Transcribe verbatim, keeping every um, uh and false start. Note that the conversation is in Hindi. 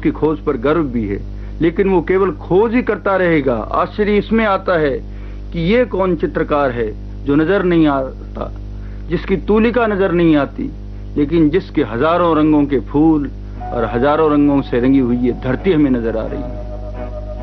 उसकी खोज पर गर्व भी है, लेकिन वो केवल खोज ही करता रहेगा। आश्चर्य इसमें आता है कि ये कौन चित्रकार है जो नजर नहीं आता, जिसकी तूलिका नजर नहीं आती, लेकिन जिसके हजारों रंगों के फूल और हजारों रंगों से रंगी हुई ये धरती हमें नजर आ रही है।